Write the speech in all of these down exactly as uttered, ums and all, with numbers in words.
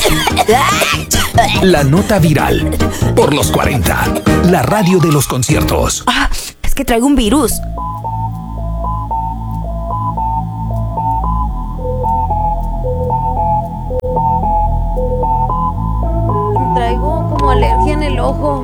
La nota viral por los cuarenta. La radio de los conciertos. Ah, es que traigo un virus. Traigo como alergia en el ojo.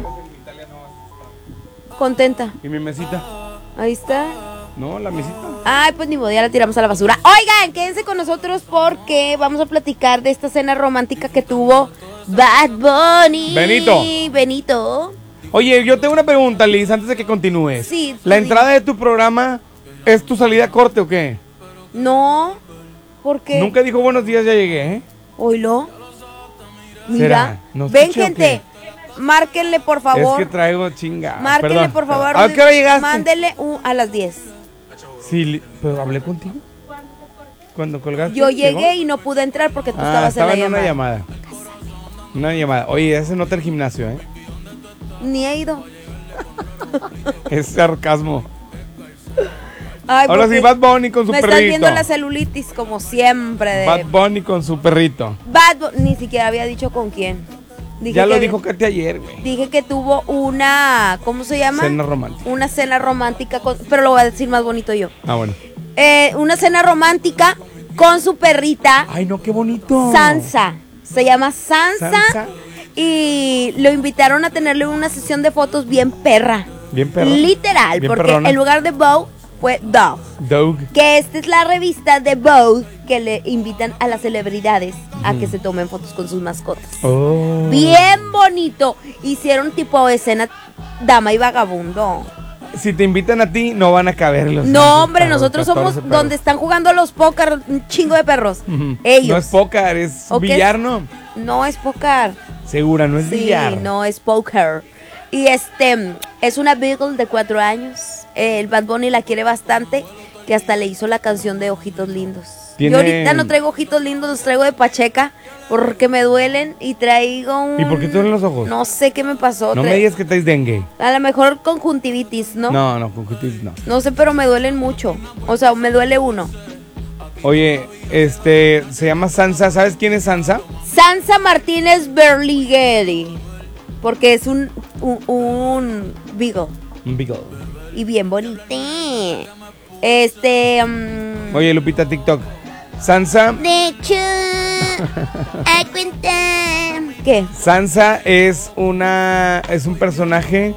Contenta. ¿Y mi mesita? Ahí está. No, la mesita. Ay, pues ni modo, ya la tiramos a la basura. Oigan, quédense con nosotros porque vamos a platicar de esta cena romántica que tuvo Bad Bunny. Benito. Benito. Oye, yo tengo una pregunta, Liz, antes de que continúes. Sí. ¿La sí. entrada de tu programa es tu salida a corte o qué? No, ¿por qué? Nunca dijo buenos días, ya llegué, ¿eh? Oílo. Mira, ¿Será? ¿No ven escuché o gente, márquenle por Es favor. que traigo chinga. Márquenle Perdón. por favor. ¿A qué hora llegaste? Mándele un- a las diez. Sí, Li- pero hablé contigo. ¿Cuándo colgaste? Yo llegué ¿Llegó? y no pude entrar porque tú Ah, estabas estaba en la en una llamada. llamada. Una llamada. Oye, ese nota el gimnasio, ¿eh? Ni he ido. Es sarcasmo. Ay, Ahora porque sí, Bad Bunny con su me perrito. estás viendo la celulitis como siempre de Bad Bunny con su perrito. Bad Bu- ni siquiera había dicho con quién. Dije Ya lo que- dijo Katy ayer, güey. Dije que tuvo una, ¿cómo se llama? Cena romántica. Una cena romántica, con, pero lo voy a decir más bonito yo. Ah, bueno. Eh, una cena romántica con su perrita Ay, no, qué bonito. Sansa. Se llama Sansa, Sansa. y lo invitaron a tenerle una sesión de fotos bien perra. Bien perro. Literal, Bien porque perrona. en lugar de Vogue fue Dove. Doug. Que esta es la revista de Vogue que le invitan a las celebridades a que se tomen fotos con sus mascotas. Oh. Bien bonito. Hicieron tipo escena dama y vagabundo. Si te invitan a ti, no van a caber los. No, hombre, perros, nosotros catorce somos perros. donde están jugando los póker, un chingo de perros. Ujú. Ellos. No es póker, es ¿O qué billar, es? ¿no? No es póker. Segura, no es Sí, billar. no es póker. Y este, es una Beagle de cuatro años. El Bad Bunny la quiere bastante, que hasta le hizo la canción de Ojitos Lindos. Tiene- Yo ahorita no traigo ojitos lindos, los traigo de Pacheca, porque me duelen y traigo un... ¿Y por qué te duelen los ojos? No sé qué me pasó. No tra- me digas que traes dengue. A lo mejor conjuntivitis, ¿no? No, no, conjuntivitis no. No sé, pero me duelen mucho. O sea, me duele uno. Oye, este, se llama Sansa. ¿Sabes quién es Sansa? Sansa Martínez Berligeri. Porque es un, un, un Beagle. Un beagle. Y bien bonita. Este. um, Oye, Lupita, TikTok. Sansa. De hecho, a cuenta. ¿Qué? Sansa es una. Es un personaje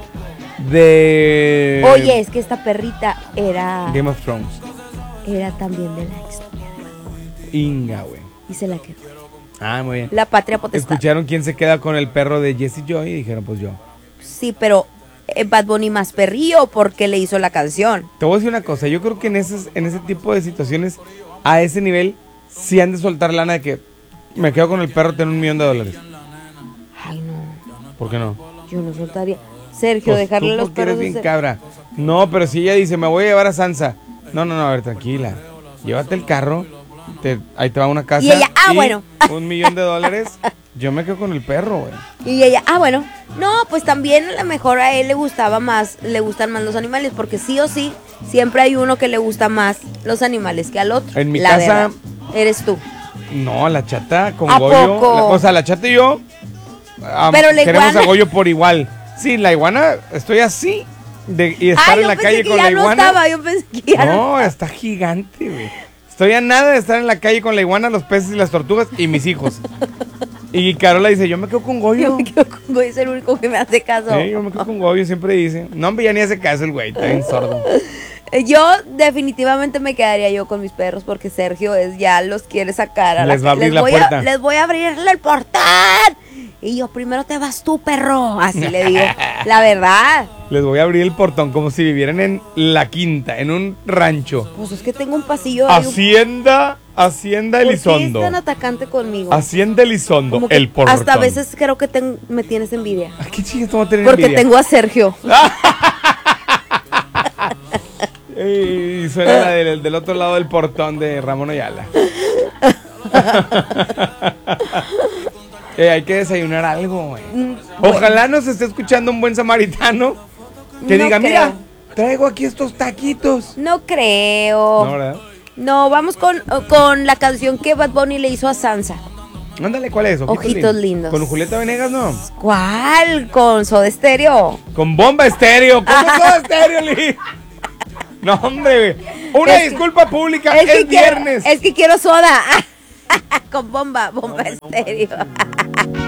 de. Oye, es que esta perrita era. Game of Thrones. Era también de la historia. Inga, güey. Y se la quedó. Ah, muy bien. La patria potestad. Escucharon quién se queda con el perro de Jessie Joy y dijeron, pues yo. Sí, pero eh, Bad Bunny más perrillo porque le hizo la canción. Te voy a decir una cosa. Yo creo que en ese, en ese tipo de situaciones, a ese nivel, sí han de soltar lana de que me quedo con el perro, tengo un millón de dólares. Ay, no. ¿Por qué no? Yo no soltaría. Sergio, Pues dejarle tú los porque eres perros. de bien ser- cabra. No, pero si ella dice, me voy a llevar a Sansa. No, no, no, a ver, tranquila. Llévate el carro, te- ahí te va una casa. Y ella, ah, bueno. Un millón de dólares. Yo me quedo con el perro, güey. Y ella, ah, bueno. No, pues también a lo mejor a él le gustaba más, le gustan más los animales, porque sí o sí, siempre hay uno que le gusta más los animales que al otro. En mi La casa- verdad, eres tú. No, la chata con ¿A Goyo. poco? la- o sea, la chata y yo am, Pero la queremos iguana- a Goyo por igual. Sí, la iguana, estoy así. De, y estar Ah, en yo la pensé calle que con ya la no iguana. estaba, yo pensé que ya no. No, está gigante, güey. Estoy a nada de estar en la calle con la iguana, los peces y las tortugas y mis hijos. Y Carola dice, yo me quedo con Goyo. Yo me quedo con Goyo, es el único que me hace caso. Sí, yo me quedo con Goyo, siempre dice. No, hombre, ya ni hace caso el güey, está bien sordo. Eh, Yo definitivamente me quedaría yo con mis perros porque Sergio es ya los quiere sacar a Les la va a abrir les la voy puerta. les voy a abrirle el portón. Y yo, primero te vas tú, perro. Así le digo, la verdad. Les voy a abrir el portón como si vivieran en la quinta, en un rancho. Pues es que tengo un pasillo ahí, un- Hacienda, Hacienda ¿Por qué Elizondo. es tan atacante conmigo? Hacienda Elizondo, Como que el portón. hasta a veces creo que ten- me tienes envidia. ¿A qué chingas te voy a tener Porque envidia? tengo a Sergio. Y suena la del, del otro lado del portón de Ramón Ayala. Eh, hay que desayunar algo, güey. Mm, Ojalá nos esté escuchando un buen samaritano que No diga, creo. mira, traigo aquí estos taquitos. No creo. No, ¿verdad? No, vamos con, con la canción que Bad Bunny le hizo a Sansa. Ándale, ¿cuál es? Ojitos lindos. Con Julieta Venegas, ¿no? ¿Cuál? Con Soda Stereo. Con Bomba Estéreo. ¿Cómo Soda Estéreo, Lee? No, hombre, una Es que- disculpa pública, Es es, que quiero, viernes. es que quiero soda. Con bomba, bomba estéreo.